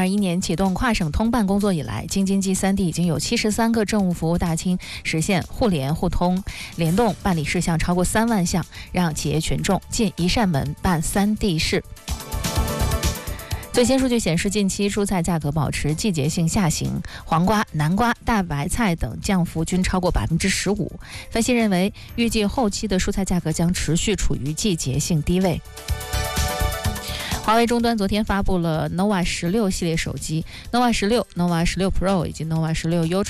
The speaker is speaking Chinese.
2021年启动跨省通办工作以来，京津冀3地已经有73个政务服务大厅实现互联互通联动办理事项超过3万项，让企业群众进一扇门办3地事。最新数据显示，近期蔬菜价格保持季节性下行，黄瓜、南瓜、大白菜等降幅均超过15%。分析认为，预计后期的蔬菜价格将持续处于季节性低位。华为终端昨天发布了 nova 16系列手机 ，nova 16、nova 16 Pro 以及 nova 16 Ultra。